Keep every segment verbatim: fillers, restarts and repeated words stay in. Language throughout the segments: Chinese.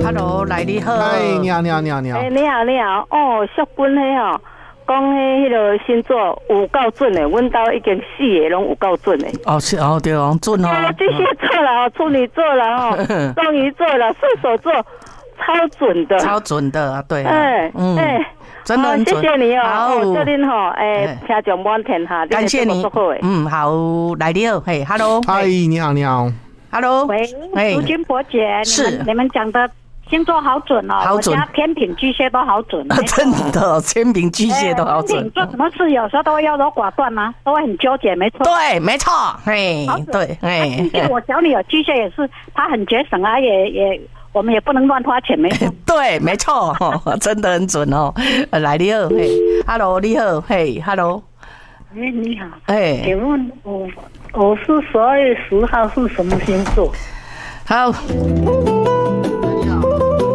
Hello， 来你好。 哎，你好，你好，你好，你好。 哎，你好，你好。哦，淑君嘿吼，讲迄迄个星座有够准的，阮兜已经四个拢有够准的。 哦，是哦，对哦，准哦。 巨蟹座了，处女座了，哈，双鱼座了，射手座，超准的。 超准的啊，对啊。 哎，嗯，哎。 真的很准， 谢谢你哦， 好， 祝您吼，诶，听众满天下， 感谢你，嗯，好，来了，嘿 ，Hello， 嗨，你好，你好 ，Hello， 喂，淑君伯姐， 是你们你们讲的星座好准哦， 好准， 我家天秤巨蟹都好准， 真的，天秤巨蟹都好准， 做什么事有时候都会优柔寡断吗？都会很纠结，没错， 对，没错，嘿，对，嘿， 我小女儿巨蟹也是，她很节省啊，也也。我们也不能乱花钱，没错。 对，没错，真的很准哦。来，你好，嘿 ，Hello， 你好，嘿 ，Hello， 哎，你好， 哎， 请问我我是十二月十号是什么星座？ 好， 你好，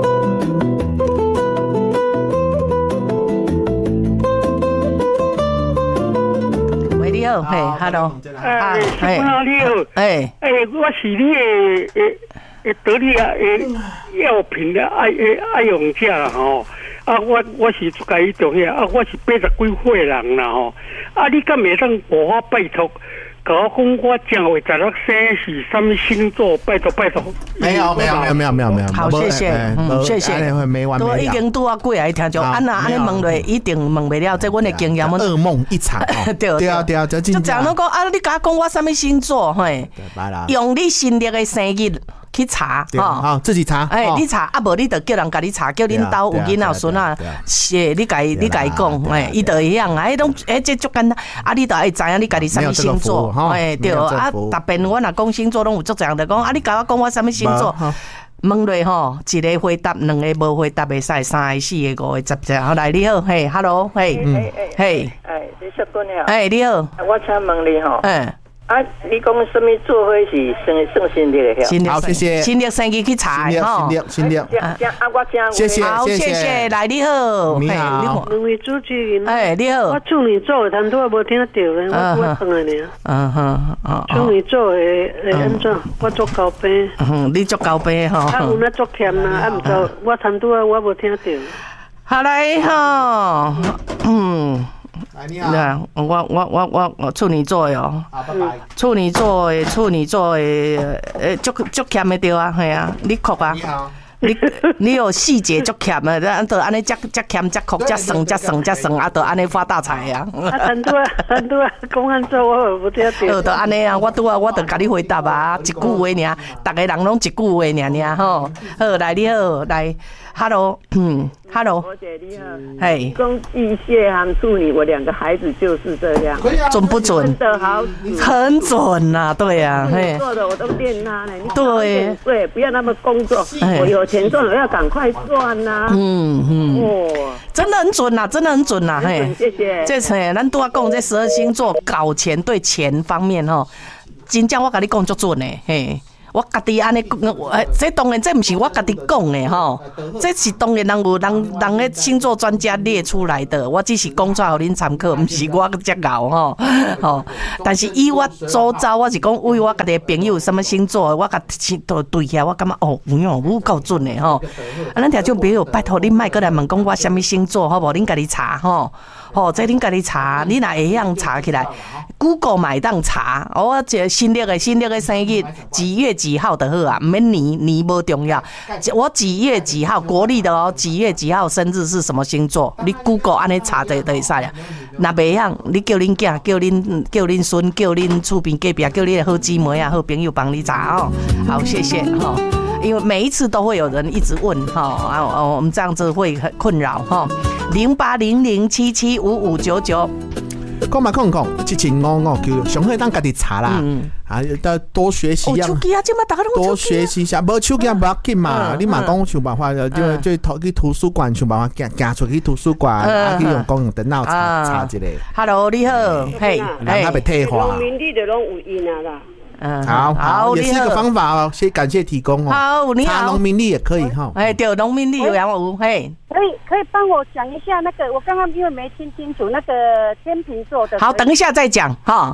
喂，你好，嘿 ，Hello， 哎，你好，你好，哎，哎，我是你的诶。得力啊！诶，药品的爱诶爱用者啦吼，啊，我我是住家己做遐，啊，我是八十几岁人啦吼，啊，你敢会当帮我拜托，甲我讲我正月十六生是什么星座？拜托拜托。 没有没有没有没有没有没有。 好，谢谢，嗯，谢谢。 没完没了。 都已经拄啊过来听众，安那安尼问落，一定问不了，这阮的经验。 噩梦一场。对对啊对啊，就就讲那个啊，你甲讲我什么星座？嘿，用你新历的生日。去查哈，自己查。 哎，你查啊，无你就叫人甲你查，叫恁兜有囡仔孙啊，是，你家你家讲，哎，伊就会晓啊，迄种哎，这足简单，啊，你就爱知影你家己什么星座，哎，对啊，逐遍我若讲星座，拢有足侪人就讲啊，你甲我讲我什么星座，问落吼，一个回答，两个无回答袂使，三个、四个、五个、十个，好来你好，嘿 ，Hello， 嘿，嘿， 哎，你淑君你好， 哎，你好， 我请问你吼，嗯。啊，你讲什么做伙是算算新历的？ 新历， 好，谢谢。 新历生意去查哈。新历，新历。 啊，我正谢谢， 好，谢谢。来，你好， 你好。 两位主持人， 哎，你好。 我处女座的，但都无听到咧，我我等下呢。 嗯哼， 处女座的会安怎？我做交兵。 嗯，你做交兵哈。 啊，有那做欠啦，啊，唔做，我参拄啊，我无听到。 好来哈，嗯。 你好， 我我我我我处女座哟， 好，拜拜。 处女座的处女座的，诶，足足欠的对啊，系啊，你哭啊。 你好。 你你有细节足欠的，咱都安尼只只欠只哭只省只省只省啊，都安尼发大财啊！ 啊，很多很多公安做我不听到。 呃，都安尼啊，我拄啊，我都甲你回答啊，一句话尔，逐个人拢一句话尔尔吼。好，来你好，来 ，Hello， 嗯 ，Hello， 伯姐你好， 嘿， 公巨蟹和处女，我两个孩子就是这样， 准不准？ 真的好， 很准呐，对呀， 嘿，做的我都练他呢， 对， 对，不要那么工作，我有钱赚，我要赶快赚呐， 嗯嗯，哦，真的很准呐，真的很准呐，嘿， 谢谢。 这次咱拄啊讲这十二星座搞钱对钱方面吼，真正我甲你讲足准的，嘿。我家己安尼讲，这当然这不是我家己讲的吼，这是当然人有人人的星座专家列出来的，我只是讲出来互恁参考，不是我遮熬吼吼。但是以我周遭，我是讲为我家己的朋友什么星座，我甲都对遐，我感觉哦，有哦，有够准的吼。啊，咱听众朋友，拜托恁莫过来问讲我什么星座，好无？恁家己查吼。哦，这恁家己查，你若会晓查起来 ，Google 买当查。我这新历的新历的生日几月几号就好啊，唔免年年无重要。我几月几号国历的哦，几月几号生日是什么星座？你 Google 安尼查就就会使啊。若袂晓，你叫恁囝、叫恁叫恁孙、叫恁厝边隔壁、叫恁的好姊妹啊、好朋友帮你查哦。好，谢谢哈。因为每一次都会有人一直问哈啊，我们这样子会很困扰哈。零八零零七七五五九九， 讲嘛讲讲，七七五五九，上好当家己查啦，啊，要多学习啊，多学习一下，无手机不要紧嘛，你嘛讲想办法，就就去图书馆想办法行行出去图书馆，啊，去用公用电脑查查一下。 Hello， 你好，嘿， 让他被退化。 农民地的拢有印啊啦。 嗯， 好好，也是一个方法哦，先感谢提供哦。 好，你好， 查农民历也可以哈。 哎，对，农民历有杨武，嘿， 可以可以帮我讲一下那个，我刚刚因为没听清楚那个天秤座的。 好，等一下再讲哈。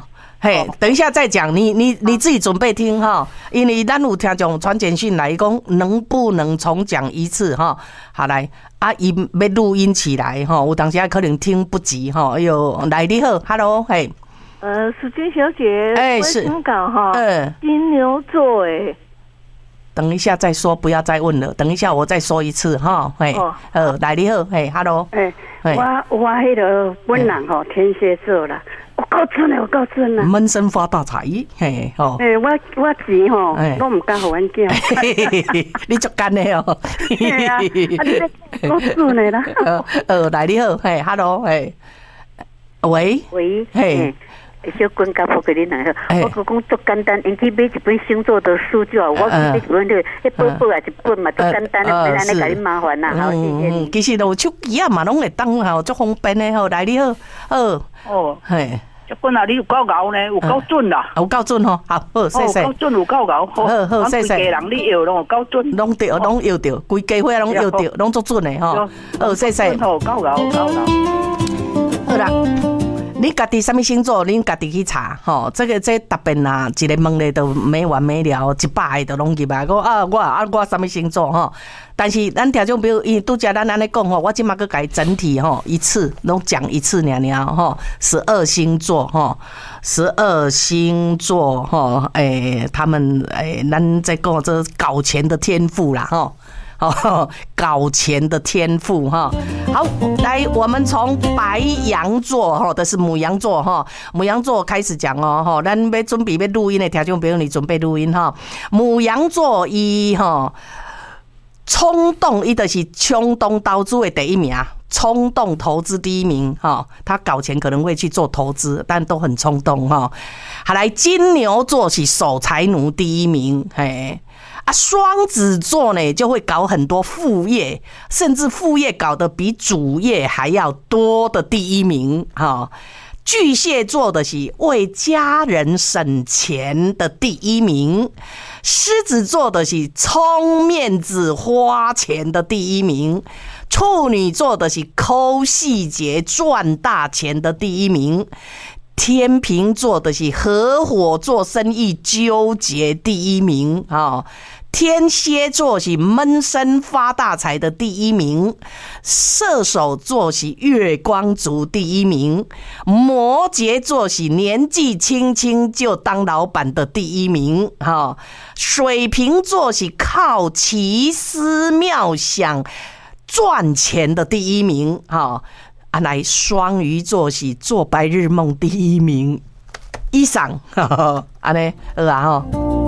嘿，等一下再讲，你你你自己准备听哈，因为咱有听众传简讯来讲，能不能重讲一次哈？好来，啊，伊要录音起来哈，有当时可能听不及哈。哎呦，来你好 ，Hello， 嘿， 呃，淑君小姐， 哎是， 听稿哈， 嗯， 金牛座哎。 等一下再说，不要再问了。等一下我再说一次哈，嘿，呃，来你好，嘿 ，Hello， 哎，我我迄个本人吼天蝎座啦，我够准的，我够准啦， 闷声发大财，嘿，吼， 哎，我我钱吼，都唔敢互阮囝， 你足干的哦， 系啊，啊你够准的啦， 呃，来你好，嘿 ，Hello， 嘿，喂， 喂， 嘿。 小君甲我给你来好，我讲足简单，因去买一本星座的书就好。我去买一本这个，一本本啊一本嘛，足简单的，不然你甲你麻烦啦。好，谢谢你。 其实有手机啊嘛，拢会当吼，足方便的吼。来你好，好。 哦，嘿，小君啊，你有够牛呢，有够准啦， 有够准吼。好，好，谢谢。 有够准，有够牛。 好好，谢谢。 规家人你摇拢有够准， 拢对，拢摇着，规家伙拢摇着，拢足准的吼。好，谢谢。 有够牛，有够牛。 好啦。你家己什么星座，恁家己去查吼。这个这特别啦，一个问咧都没完没了，一百个都拢入来。我啊我啊我什么星座吼？但是咱听众朋友，因为拄则咱安尼讲吼，我即马个改整体吼一次拢讲一次尔尔吼。十二星座吼，十二星座吼，诶，他们诶，咱在讲这搞钱的天赋啦吼。哦，搞钱的天赋哈。好，来，我们从白羊座哈，这是牡羊座哈，牡羊座开始讲哦哈。咱要准备要录音的听众朋友，你准备录音哈。牡羊座一哈，冲动，伊就是冲动投资的第一名，冲动投资第一名哈。他搞钱可能会去做投资，但都很冲动哈。好，来，金牛座是守财奴第一名，嘿。啊，双子座呢就会搞很多副业，甚至副业搞得比主业还要多的第一名哈。巨蟹座的是为家人省钱的第一名，狮子座的是充面子花钱的第一名，处女座的是抠细节赚大钱的第一名。天秤座的是合伙做生意纠结第一名啊，天蝎座是闷声发大财的第一名，射手座是月光族第一名，摩羯座是年纪轻轻就当老板的第一名哈，水瓶座是靠奇思妙想赚钱的第一名哈。啊，来双鱼座是做白日梦第一名以上，安尼好啊吼。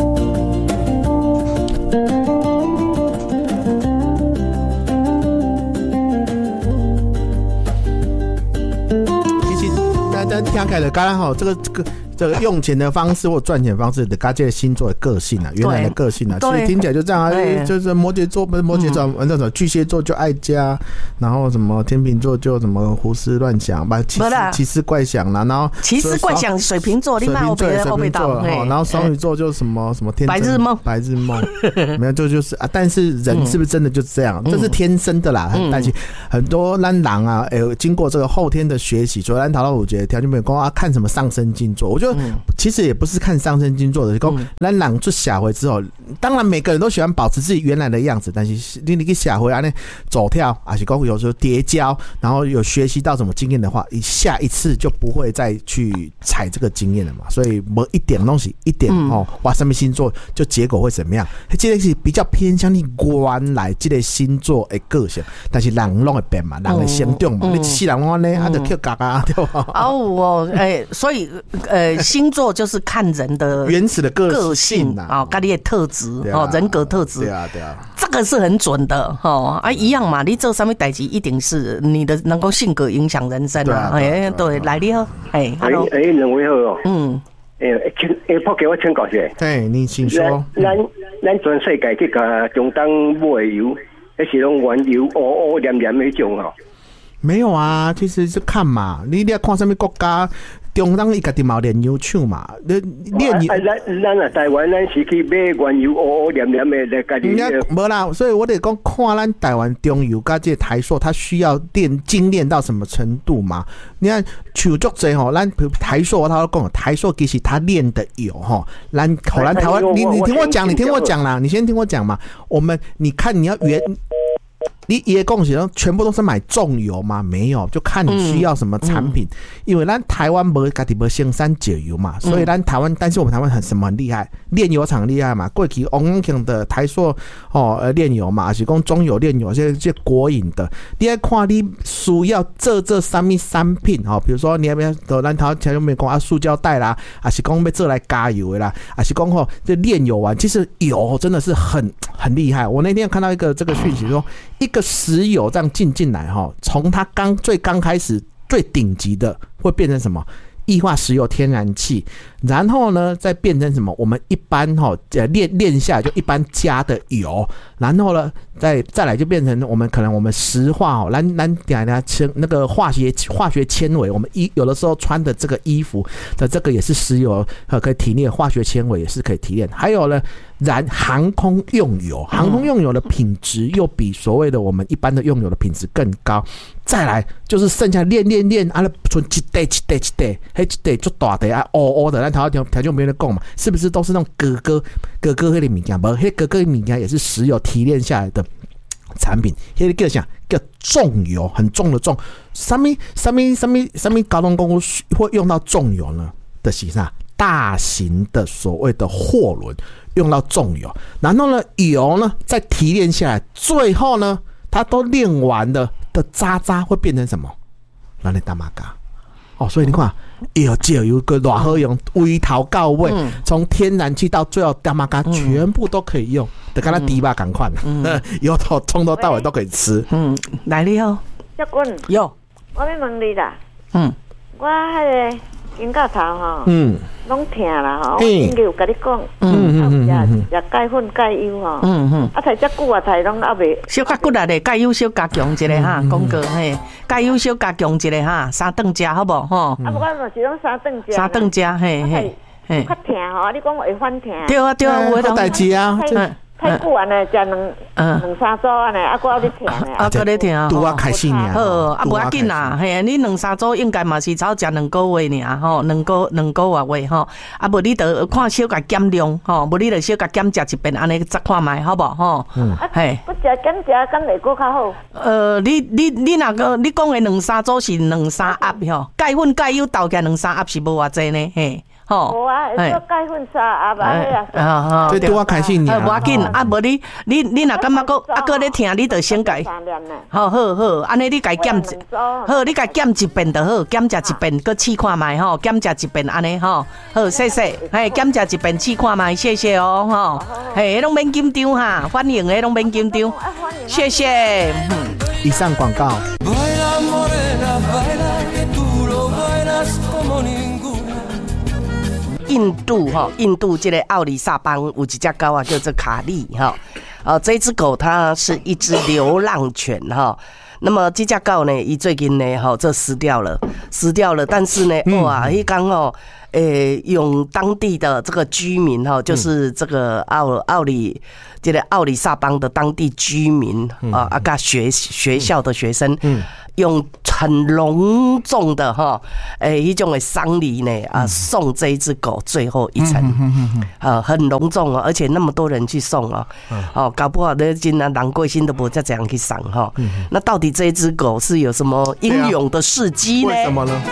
其实大家听起来，刚刚好这个这个。这个用钱的方式或赚钱的方式的，跟这个星座的个性啊，原来的个性啊，其实听起来就这样啊，就是摩羯座不是摩羯座，那种巨蟹座就爱家，然后什么天秤座就什么胡思乱想，把奇思奇思怪想啦，然后奇思怪想水瓶座，水瓶座水瓶座， 然后双鱼座就什么什么天白日梦白日梦，没有就就是啊，但是人是不是真的就这样？这是天生的啦，很担心很多咱人啊，哎，经过这个后天的学习，所以咱讨论我觉得条件没有讲啊，看什么上升星座，我觉得。其实也不是看上升星座的，是讲咱人出社会之后，当然每个人都喜欢保持自己原来的样子，但是你你去社会安尼走跳，还是讲有时候叠交，然后有学习到什么经验的话，你下一次就不会再去踩这个经验了嘛。所以某一点东西，一点哦，哇，什么星座就结果会怎么样？这个是比较偏向你原来这个星座的个性，但是人拢会变嘛，人会成长嘛。你世人安尼，啊，就去嘎嘎对吧？ 哦，哎，所以呃，星座就是看人的原始的个性啊，跟你的特质哦，人格特质， 对啊对啊， 这个是很准的哦啊，一样嘛，你做什么代志一定是你的能够性格影响人生啊，哎对，来你好，哎 ，hello， 哎，两位好哦， 嗯， 哎，请哎，抛给我请教一下， 哎，你请说， 咱咱全世界去甲中东买油，那是拢原油乌乌黏黏那种哦。 没有啊，其实是看嘛，你你要看什么国家。 中央伊家己嘛炼油厂嘛，炼油。 啊，咱咱啊台湾咱是去买原油乌乌黏黏的来家己。 无啦，所以我得讲看咱台湾中油甲这台塑，它需要炼精炼到什么程度嘛？你看像足济吼，咱台塑我头讲，台塑其实它炼的油吼，咱好咱台湾，你你听我讲，你听我讲啦，你先听我讲嘛。我们你看你要原。你也讲是全部都是买重油吗？没有，就看你需要什么产品。嗯、因为咱台湾无家己无生产石油嘛，所以咱台湾，但是我们台湾很什么很厉害，炼油厂厉害嘛。过去王永庆的台塑哦，呃，炼油嘛，还是讲中油炼油，这这国营的。你要看你需要这这三米产品哦，比如说你要不要到咱台湾前面讲啊，塑胶袋啦，还是讲要做来加油的啦，还是讲吼这炼油啊，其实油真的是很很厉害。我那天看到一个这个讯息说一。个石油这样进进来哈，从它刚最刚开始最顶级的会变成什么？液化石油天然气，然后呢再变成什么？我们一般哈呃炼炼下来就一般加的油，然后呢再再来就变成我们可能我们石化哦，咱咱点来称那个化学化学纤维，我们衣有的时候穿的这个衣服的这个也是石油呃可以提炼，化学纤维也是可以提炼，还有呢。燃航空用油，航空用油的品质又比所谓的我们一般的用油的品质更高。再来就是剩下炼炼炼，啊，存一袋一袋一袋，嘿一袋就大袋啊，乌乌的，咱头条条就没人讲嘛，是不是都是那种哥哥哥哥迄个物件？不，迄哥哥物件也是石油提炼下来的产品，迄个叫啥？叫重油，很重的重。什么什么什么什么交通公司会用到重油呢？的是啥？大型的所谓的货轮用到重油，然后呢油呢再提炼下来，最后呢它都炼完了的渣渣会变成什么？咱的大马嘎哦，所以你看油就有个偌好用，微头到尾，从、嗯、天然气到最后大马嘎全部都可以用，就跟它猪肉同款，油头从头到尾都可以吃。嗯， 来你好， 小君， 有， 我要问你啦， 嗯， 我迄个。肩胛头吼， 嗯， 拢痛啦吼，我应该有甲你讲， 嗯嗯食钙粉钙油吼， 嗯嗯， 啊，才遮久啊，才拢还袂。 小较骨力咧，钙油小加强一下哈，讲过嘿，钙油小加强一下哈，三顿食好无吼？ 啊，不过就是拢三顿食。 三顿食，嘿嘿嘿。较痛吼，你讲会反痛。 对啊对啊， 有好代志啊。 太久安尼食两两三组安尼，啊，搁有咧疼咧， 啊，搁咧疼， 拄啊开始尔， 好，啊，无要紧啦，嘿，你两三组应该嘛是超食两个月尔，吼，两个两个月月吼，啊，无你得看小甲减量，吼，无你得小甲减食一遍，安尼再看卖，好无吼？ 嗯， 嘿， 我食减食敢会搁较好？ 呃，你你你若个你讲的两三组是两三盒吼，钙粉钙油倒起来两三盒是无偌济呢，嘿。吼， 无啊，会做钙粉沙啊，吧迄啊， 这拄啊开始尔， 无要紧，啊，无你你你若感觉搁啊搁咧疼，你着先改，好好好，安尼你改减，好，你改减一遍就好，减食一遍，搁试看卖吼，减食一遍安尼吼，好，谢谢，嘿，减食一遍试看卖，谢谢哦，吼，嘿，拢免紧张哈，欢迎诶，拢免紧张，谢谢。 以上广告。 印度哈，印度这个奥里萨邦有一只狗啊，叫做卡利哈。呃，这只狗它是一只流浪犬哈。那么这只狗呢，伊最近呢，哈，这死掉了，死掉了。但是呢，哇，伊刚哦，诶，用当地的这个居民哈，就是这个奥奥里这个奥里萨邦的当地居民啊，啊，甲学学校的学生，嗯。用很隆重的哈，诶，一种的丧礼呢啊，送这一只狗最后一程，呃，很隆重哦，而且那么多人去送哦，哦，搞不好呢，今年人过身都不再这样去送哈。那到底这一只狗是有什么英勇的事迹呢？ 为什么呢？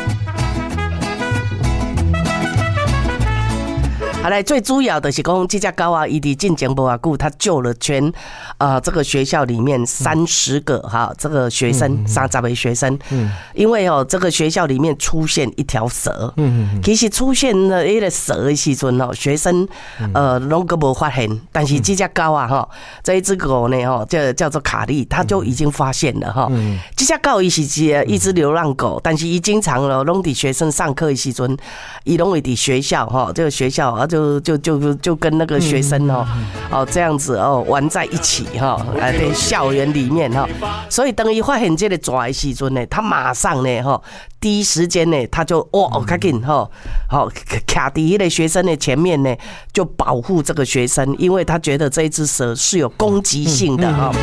好来，最主要的是讲，这只狗啊，伊伫进前无偌久，他救了全呃这个学校里面三十个哈、嗯、这个学生，三十位学生。嗯，因为哦，这个学校里面出现一条蛇。嗯嗯。其实出现了一个蛇的时阵哦，学生呃拢个无发现，但是这只狗啊哈，这一只狗呢哈，叫叫做卡利，他就已经发现了哈。嗯。这只狗伊是一只流浪狗，但是伊经常咯拢伫学生上课的时阵，伊拢会伫学校哈，这个学校啊。 就就就就跟那个学生哦，哦这样子哦玩在一起哈，啊在校园里面哈，所以等于发现这个抓的时阵呢，他马上呢哈，第一时间呢他就哇赶紧哈，好卡在那个学生的前面呢，就保护这个学生，因为他觉得这一只蛇是有攻击性的哈。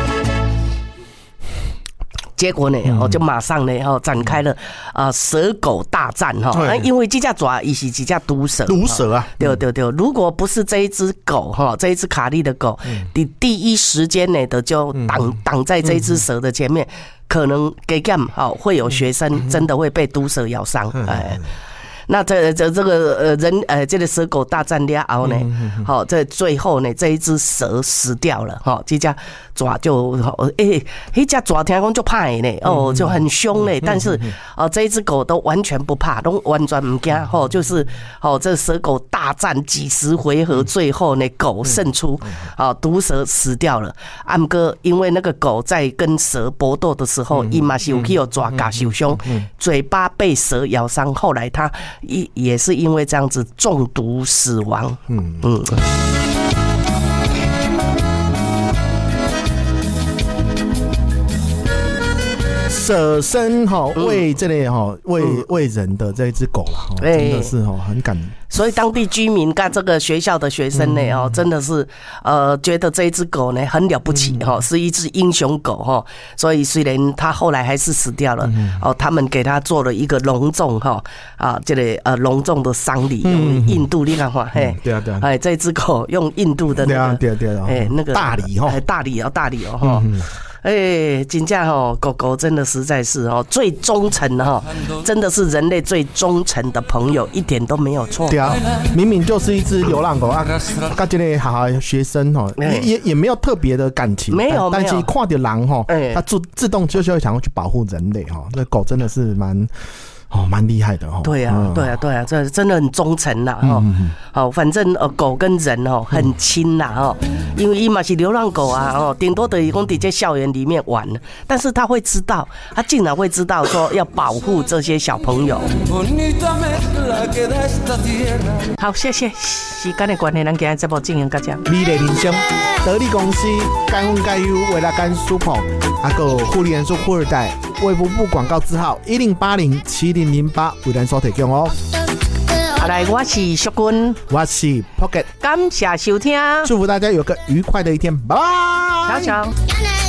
结果呢，哦，就马上呢，哦，展开了啊蛇狗大战哈，因为这只爪也是一只毒蛇， 毒蛇啊， 对对对，如果不是这一只狗哈，这一只卡利的狗，你第一时间呢的就挡挡在这一只蛇的前面，可能给干好会有学生真的会被毒蛇咬伤，哎。那这这这个呃人呃这个蛇狗大战了后呢，好，这最后呢这一只蛇死掉了，哈，这只爪就诶，那只爪听讲就怕呢，哦，就很凶嘞，但是哦这一只狗都完全不怕，都完全唔惊，吼，就是哦这蛇狗大战几十回合，最后呢狗胜出，哦毒蛇死掉了。啊不过因为那个狗在跟蛇搏斗的时候，伊嘛是有去有爪甲受伤，嘴巴被蛇咬伤，后来他。也也是因为这样子中毒死亡。嗯嗯。 舍身哈为这类哈为为人的这一只狗啦，真的是哈很感。 所以当地居民跟这个学校的学生呢，哦，真的是呃觉得这一只狗呢很了不起哈，是一只英雄狗哈。所以虽然它后来还是死掉了，哦，他们给它做了一个隆重哈啊这个呃隆重的丧礼，用印度你看哈，嘿， 对啊对啊， 哎这只狗用印度的那个对啊对啊， 哎那个大礼哈， 大礼哦大礼哦哈。哎、欸，真正吼，狗狗真的实在是哦，最忠诚哈，真的是人类最忠诚的朋友，一点都没有错。 对啊，明明就是一只流浪狗啊，跟这个好好学生哈，也也也没有特别的感情， 没有， 但是看到狼哈，它自自动就是会想要去保护人类哈，这狗真的是蛮。哦，蛮厉害的哦。 对啊，对啊，对啊，这真的很忠诚呐哈。好，反正呃，狗跟人哦很亲呐哈，因为伊嘛是流浪狗啊哦，顶多等于讲在这校园里面玩，但是他会知道，他竟然会知道说要保护这些小朋友。好，谢谢。时间的关系，咱今日节目进行到这。 美丽人生，得力公司，该问该有，为了干 super， 还有护理元素富二代，卫福部广告字号一零八零七零零八为咱所提供哦。 好来，我是淑君， 我是 Pocket， 感谢收听， 祝福大家有个愉快的一天，拜拜， 小小。